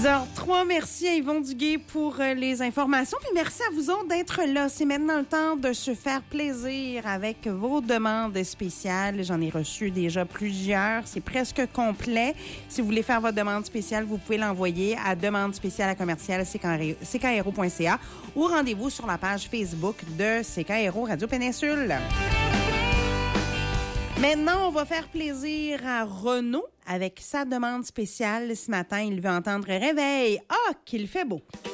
10h03, merci à Yvon Duguay pour les informations. Puis merci à vous autres d'être là. C'est maintenant le temps de se faire plaisir avec vos demandes spéciales. J'en ai reçu déjà plusieurs. C'est presque complet. Si vous voulez faire votre demande spéciale, vous pouvez l'envoyer à demandespéciale@ckanhero.ca ou rendez-vous sur la page Facebook de CKRO Radio Péninsule. Maintenant, on va faire plaisir à Renaud avec sa demande spéciale. Ce matin, il veut entendre Réveil. Ah, qu'il fait beau!